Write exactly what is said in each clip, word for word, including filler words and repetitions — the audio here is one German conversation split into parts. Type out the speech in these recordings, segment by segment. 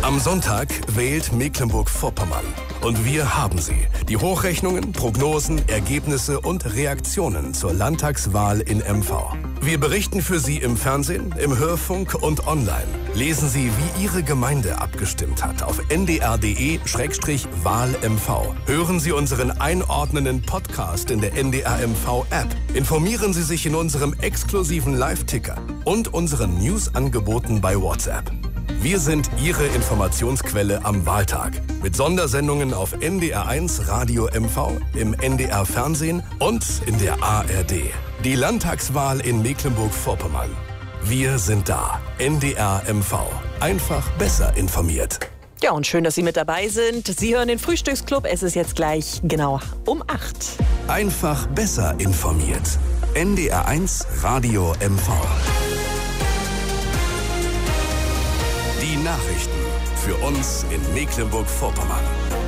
Am Sonntag wählt Mecklenburg-Vorpommern. Und wir haben sie. Die Hochrechnungen, Prognosen, Ergebnisse und Reaktionen zur Landtagswahl in M V. Wir berichten für Sie im Fernsehen, im Hörfunk und online. Lesen Sie, wie Ihre Gemeinde abgestimmt hat auf n d r punkt d e slash wahl m v. Hören Sie unseren einordnenden Podcast in der N D R M V-App. Informieren Sie sich in unserem exklusiven Live-Ticker und unseren News-Angeboten bei WhatsApp. Wir sind Ihre Informationsquelle am Wahltag. Mit Sondersendungen auf N D R eins Radio M V, im N D R Fernsehen und in der A R D. Die Landtagswahl in Mecklenburg-Vorpommern. Wir sind da. N D R M V. Einfach besser informiert. Ja, und schön, dass Sie mit dabei sind. Sie hören den Frühstücksclub. Es ist jetzt gleich genau um acht. Einfach besser informiert. N D R eins Radio M V. Die Nachrichten für uns in Mecklenburg-Vorpommern.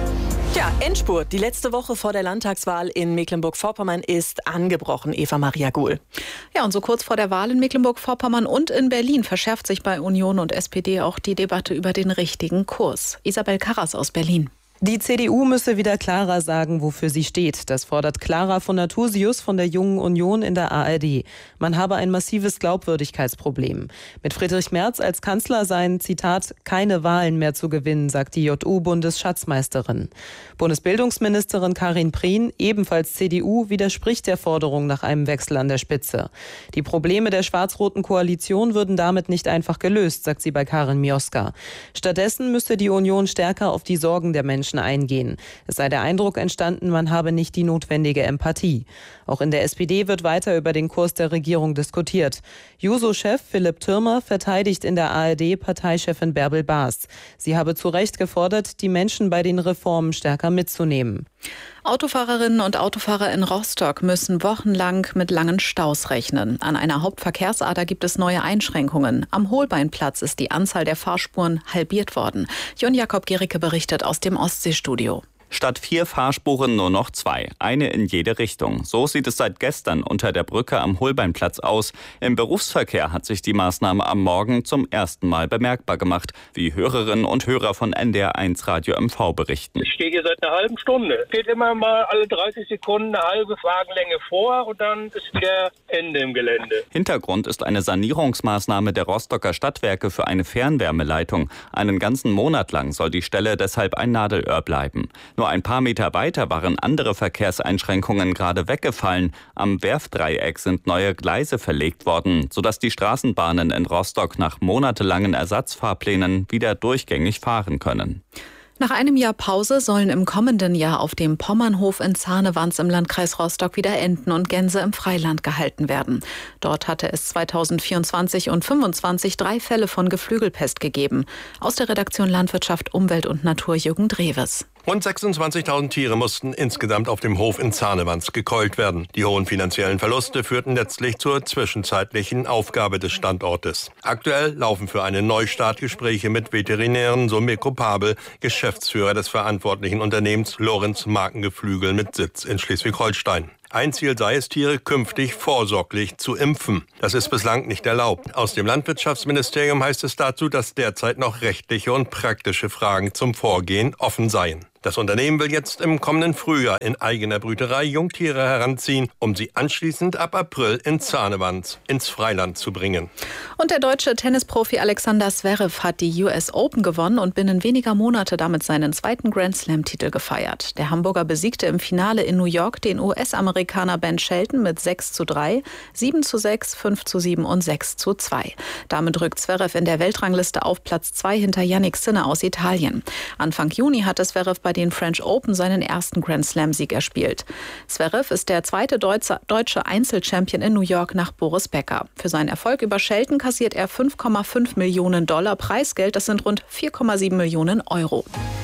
Ja, Endspurt. Die letzte Woche vor der Landtagswahl in Mecklenburg-Vorpommern ist angebrochen. Eva Maria Guhl. Ja, und so kurz vor der Wahl in Mecklenburg-Vorpommern und in Berlin verschärft sich bei Union und S P D auch die Debatte über den richtigen Kurs. Isabel Karras aus Berlin. Die C D U müsse wieder klarer sagen, wofür sie steht. Das fordert Clara von Natursius von der Jungen Union in der A R D. Man habe ein massives Glaubwürdigkeitsproblem. Mit Friedrich Merz als Kanzler seien, Zitat, keine Wahlen mehr zu gewinnen, sagt die J U-Bundesschatzmeisterin. Bundesbildungsministerin Karin Prien, ebenfalls C D U, widerspricht der Forderung nach einem Wechsel an der Spitze. Die Probleme der schwarz-roten Koalition würden damit nicht einfach gelöst, sagt sie bei Karin Mioska. Stattdessen müsste die Union stärker auf die Sorgen der Menschen eingehen. Es sei der Eindruck entstanden, man habe nicht die notwendige Empathie. Auch in der S P D wird weiter über den Kurs der Regierung diskutiert. Juso-Chef Philipp Thürmer verteidigt in der A R D Parteichefin Bärbel Baas. Sie habe zu Recht gefordert, die Menschen bei den Reformen stärker mitzunehmen. Autofahrerinnen und Autofahrer in Rostock müssen wochenlang mit langen Staus rechnen. An einer Hauptverkehrsader gibt es neue Einschränkungen. Am Holbeinplatz ist die Anzahl der Fahrspuren halbiert worden. Jon Jakob Gericke berichtet aus dem Ostseestudio. Statt vier Fahrspuren nur noch zwei, eine in jede Richtung. So sieht es seit gestern unter der Brücke am Holbeinplatz aus. Im Berufsverkehr hat sich die Maßnahme am Morgen zum ersten Mal bemerkbar gemacht, wie Hörerinnen und Hörer von N D R eins Radio M V berichten. Ich stehe hier seit einer halben Stunde. Geht immer mal alle dreißig Sekunden eine halbe Wagenlänge vor und dann ist wieder Ende im Gelände. Hintergrund ist eine Sanierungsmaßnahme der Rostocker Stadtwerke für eine Fernwärmeleitung. Einen ganzen Monat lang soll die Stelle deshalb ein Nadelöhr bleiben. Nur ein paar Meter weiter waren andere Verkehrseinschränkungen gerade weggefallen. Am Werftdreieck sind neue Gleise verlegt worden, sodass die Straßenbahnen in Rostock nach monatelangen Ersatzfahrplänen wieder durchgängig fahren können. Nach einem Jahr Pause sollen im kommenden Jahr auf dem Pommernhof in Zahnewans im Landkreis Rostock wieder Enten und Gänse im Freiland gehalten werden. Dort hatte es zweitausendvierundzwanzig und fünfundzwanzig drei Fälle von Geflügelpest gegeben. Aus der Redaktion Landwirtschaft, Umwelt und Natur Jürgen Dreves. Rund sechsundzwanzigtausend Tiere mussten insgesamt auf dem Hof in Zahnewans gekeult werden. Die hohen finanziellen Verluste führten letztlich zur zwischenzeitlichen Aufgabe des Standortes. Aktuell laufen für einen Neustart Gespräche mit Veterinären, so Mirko Pabel, Geschäftsführer des verantwortlichen Unternehmens Lorenz Markengeflügel mit Sitz in Schleswig-Holstein. Ein Ziel sei es, Tiere künftig vorsorglich zu impfen. Das ist bislang nicht erlaubt. Aus dem Landwirtschaftsministerium heißt es dazu, dass derzeit noch rechtliche und praktische Fragen zum Vorgehen offen seien. Das Unternehmen will jetzt im kommenden Frühjahr in eigener Brüterei Jungtiere heranziehen, um sie anschließend ab April in Zahnewans ins Freiland zu bringen. Und der deutsche Tennisprofi Alexander Zverev hat die U S Open gewonnen und binnen weniger Monate damit seinen zweiten Grand-Slam-Titel gefeiert. Der Hamburger besiegte im Finale in New York den U S-Amerikaner Ben Shelton mit sechs zu drei, sieben zu sechs, fünf zu sieben und sechs zu zwei. Damit rückt Zverev in der Weltrangliste auf Platz zwei hinter Jannik Sinner aus Italien. Anfang Juni hatte Zverev bei den French Open seinen ersten Grand-Slam-Sieg erspielt. Zverev ist der zweite deutsche Einzelchampion in New York nach Boris Becker. Für seinen Erfolg über Shelton kassiert er fünf Komma fünf Millionen Dollar Preisgeld. Das sind rund vier Komma sieben Millionen Euro.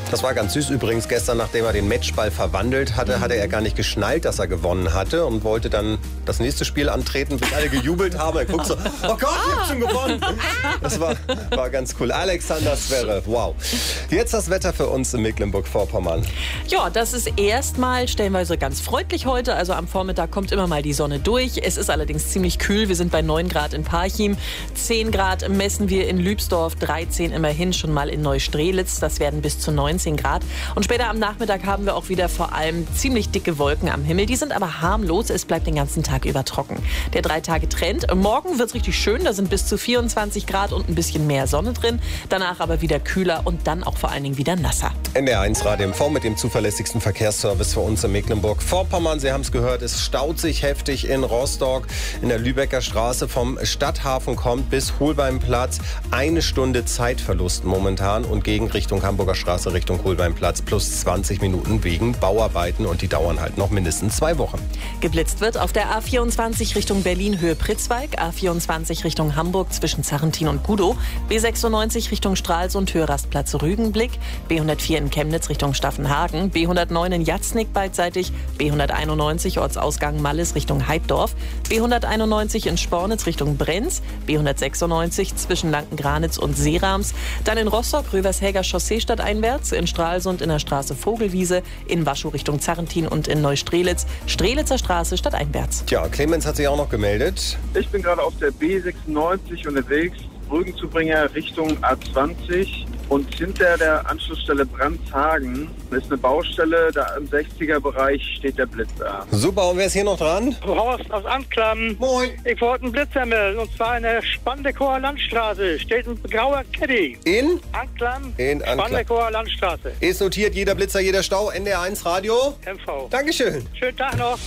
Das war ganz süß. Übrigens gestern, nachdem er den Matchball verwandelt hatte, hatte er gar nicht geschnallt, dass er gewonnen hatte und wollte dann das nächste Spiel antreten, bis alle gejubelt haben. Er guckt so, oh Gott, ich hab schon gewonnen. Das war, war ganz cool. Alexander Zverev, wow. Jetzt das Wetter für uns in Mecklenburg-Vorpommern. Ja, das ist erstmal stellenweise ganz freundlich heute. Also am Vormittag kommt immer mal die Sonne durch. Es ist allerdings ziemlich kühl. Wir sind bei neun Grad in Parchim. zehn Grad messen wir in Lübsdorf. dreizehn immerhin schon mal in Neustrelitz. Das werden bis zu neunzehn Grad. Und später am Nachmittag haben wir auch wieder vor allem ziemlich dicke Wolken am Himmel. Die sind aber harmlos. Es bleibt den ganzen Tag über trocken. Der Drei-Tage-Trend. Morgen wird es richtig schön. Da sind bis zu vierundzwanzig Grad und ein bisschen mehr Sonne drin. Danach aber wieder kühler und dann auch vor allen Dingen wieder nasser. N D R eins Radio M V mit dem zuverlässigsten Verkehrsservice für uns in Mecklenburg-Vorpommern. Sie haben es gehört, es staut sich heftig in Rostock. In der Lübecker Straße vom Stadthafen kommt bis Holbeimplatz eine Stunde Zeitverlust momentan und gegen Richtung Hamburger Straße, Richtung Holbeimplatz plus zwanzig Minuten wegen Bauarbeiten und die dauern halt noch mindestens zwei Wochen. Geblitzt wird auf der A vierundzwanzig Richtung Berlin Höhe Pritzwalk, A vierundzwanzig Richtung Hamburg zwischen Zarrentin und Gudow, B sechsundneunzig Richtung Stralsund Höhe Rastplatz Rügenblick, B hundertvier in Chemnitz Richtung Staffenhagen, B hundertneun in Jatznick beidseitig, B hunderteinundneunzig Ortsausgang Malles Richtung Heibdorf, B hunderteinundneunzig in Spornitz Richtung Brenz, B hundertsechsundneunzig zwischen Lankengranitz und Seerams, dann in Rostock Rövershäger Chaussee stadteinwärts, in Stralsund in der Straße Vogelwiese, in Waschow Richtung Zarrentin und in Neustrelitz, Strelitzer Straße stadteinwärts. Tja, Clemens hat sich auch noch gemeldet. Ich bin gerade auf der B sechsundneunzig unterwegs, Brückenzubringer Richtung A zwanzig. Und hinter der Anschlussstelle Brandshagen ist eine Baustelle, da im sechziger-Bereich steht der Blitzer. Super, und wer ist hier noch dran? Horst aus Anklam. Moin. Ich wollte einen Blitzer melden, und zwar in der Spandekower Landstraße. Steht ein grauer Caddy. In? Anklam. In Anklam. Spandekower Landstraße. Ist notiert, jeder Blitzer, jeder Stau. N D R eins Radio. M V. Dankeschön. Schönen Tag noch.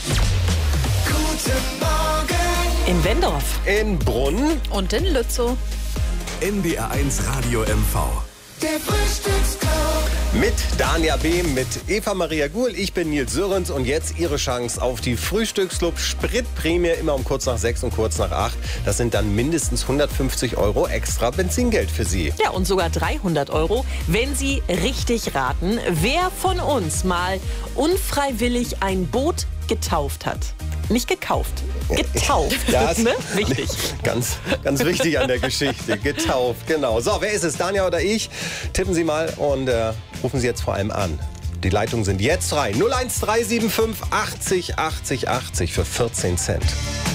Guten Morgen. In Wendorf. In Brunn. Und in Lützow. N D R eins Radio M V. Der Frühstücksclub. Mit Dania Behm, mit Eva Maria Guhl, ich bin Nils Sörens und jetzt Ihre Chance auf die Frühstücksclub Spritprämie, immer um kurz nach sechs und kurz nach acht. Das sind dann mindestens hundertfünfzig Euro extra Benzingeld für Sie. Ja, und sogar dreihundert Euro, wenn Sie richtig raten, wer von uns mal unfreiwillig ein Boot getauft hat. Nicht gekauft, getauft. Ja, ne? Wichtig. Ganz, ganz wichtig an der Geschichte. Getauft, genau. So, wer ist es? Dania oder ich? Tippen Sie mal und äh, rufen Sie jetzt vor allem an. Die Leitungen sind jetzt frei. null eins drei sieben fünf achtzig achtzig achtzig für vierzehn Cent.